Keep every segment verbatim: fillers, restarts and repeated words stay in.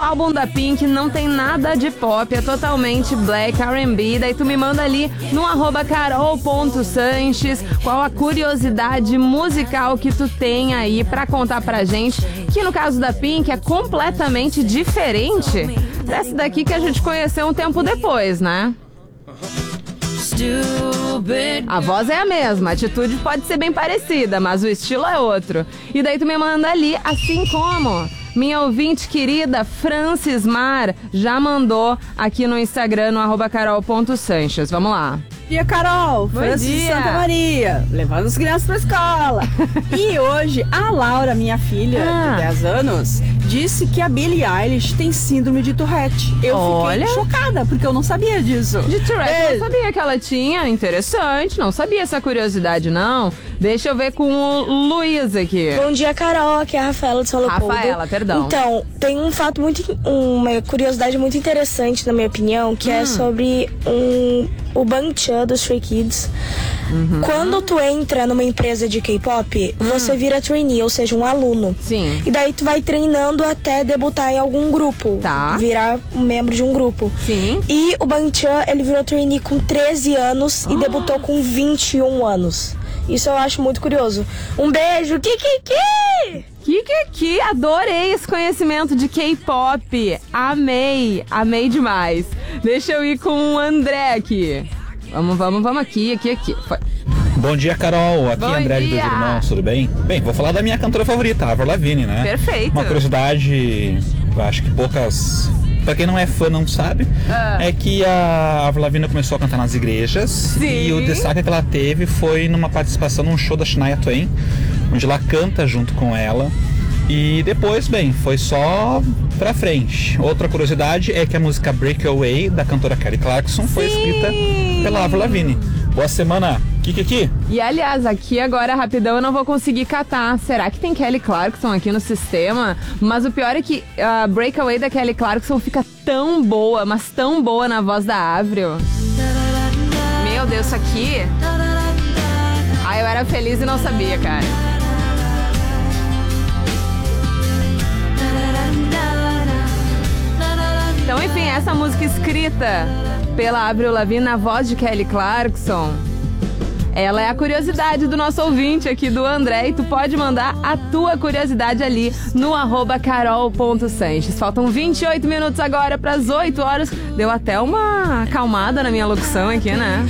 álbum da Pink não tem nada de pop, é totalmente black R and B. Daí tu me manda ali no arroba carol.sanches qual a curiosidade musical que tu tem aí pra contar pra gente, que no caso da Pink é completamente diferente dessa daqui que a gente conheceu um tempo depois, né? A voz é a mesma, a atitude pode ser bem parecida, mas o estilo é outro. E daí tu me manda ali, assim como minha ouvinte querida Francis Mar já mandou aqui no Instagram, no arroba carol.sanches. Vamos lá. Bom dia, Carol. Bom Francis dia. Santa Maria, levando as crianças pra escola. E hoje, a Laura, minha filha, Ah. de dez anos, disse que a Billie Eilish tem síndrome de Tourette. Eu Olha. fiquei chocada, porque eu não sabia disso. De Tourette, Beijo. eu não sabia que ela tinha. Interessante, não sabia essa curiosidade, não. Deixa eu ver com o Luiz aqui. Bom dia, Carol. Aqui é a Rafaela de São Leopoldo. Rafaela, perdão. Então, tem um fato muito, uma curiosidade muito interessante, na minha opinião, que Hum. é sobre um, o Bangchan dos Stray Kids. Uhum. Quando tu entra numa empresa de K-pop, você vira trainee, ou seja, um aluno. Sim. E daí tu vai treinando até debutar em algum grupo. Tá. Virar um membro de um grupo. Sim. E o Bangchan, ele virou trainee com treze anos e debutou com vinte e um anos. Isso eu acho muito curioso. Um beijo, Kikiki! Kikiki, adorei esse conhecimento de K-pop. Amei, amei demais. Deixa eu ir com o André aqui. Vamos, vamos, vamos aqui, aqui, aqui. Foi. Bom dia, Carol. Aqui Bom é André de dia. Dois Irmãos, tudo bem? Bem, vou falar da minha cantora favorita, a Avril Lavigne, né? Perfeito. Uma curiosidade, eu acho que poucas... Pra quem não é fã não sabe, Ah. é que a Avril Lavigne começou a cantar nas igrejas. Sim. E o destaque que ela teve foi numa participação num show da Shania Twain, onde ela canta junto com ela. E depois, bem, foi só pra frente. Outra curiosidade é que a música Breakaway, da cantora Kelly Clarkson, foi Sim. escrita pela Avril Lavigne. Boa semana, Kikiki! E aliás, aqui agora rapidão eu não vou conseguir catar. Será que tem Kelly Clarkson aqui no sistema? Mas o pior é que a Breakaway da Kelly Clarkson fica tão boa, mas tão boa na voz da Avril. Meu Deus, isso aqui... Ai, eu era feliz e não sabia, cara. Então, enfim, essa música escrita pela Avril Lavigne na voz de Kelly Clarkson, ela é a curiosidade do nosso ouvinte aqui, do André, e tu pode mandar a tua curiosidade ali no arroba carol.sanches. Faltam vinte e oito minutos agora para as oito horas. Deu até uma acalmada na minha locução aqui, né?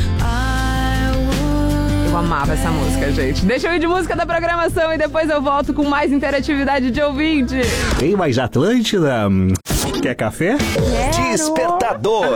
Eu amava essa música, gente. Deixa eu ir de música da programação e depois eu volto com mais interatividade de ouvinte. Tem mais Atlântida? Quer café? Despertador.